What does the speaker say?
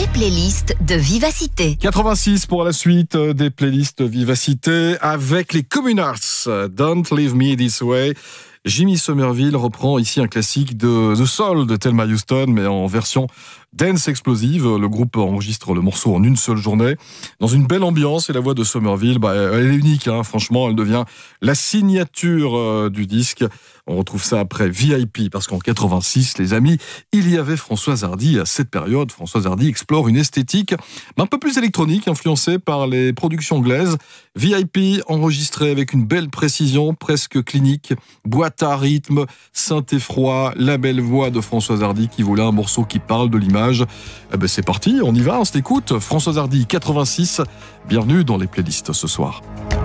les playlists de Vivacité. 86 pour la suite des playlists Vivacité avec les Communards. Don't Leave Me This Way. Jimmy Somerville reprend ici un classique de soul de Thelma Houston, mais en version dance explosive. Le groupe enregistre le morceau en une seule journée, dans une belle ambiance, et la voix de Somerville, elle est unique, franchement, elle devient la signature du disque. On retrouve ça après VIP, parce qu'en 86, les amis, il y avait Françoise Hardy à cette période. Françoise Hardy explore une esthétique un peu plus électronique, influencée par les productions anglaises. VIP, enregistré avec une belle précision, presque clinique, boîte à rythme, synthé froid, la belle voix de Françoise Hardy qui voulait un morceau qui parle de l'image. C'est parti, on y va, on s'écoute. Françoise Hardy, 86, bienvenue dans les playlists ce soir.